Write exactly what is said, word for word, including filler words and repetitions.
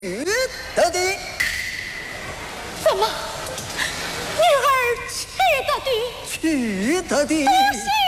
得的。 怎么？女儿去得的？ 去得的。 不是。